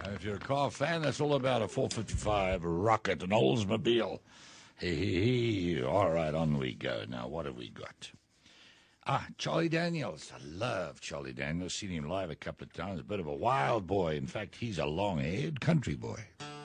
If you're a car fan, that's all about a 455 Rocket, an Oldsmobile. Hey. All right, on we go. Now, what have we got? Charlie Daniels. I love Charlie Daniels. Seen him live a couple of times. A bit of a wild boy. In fact, he's a long-haired country boy.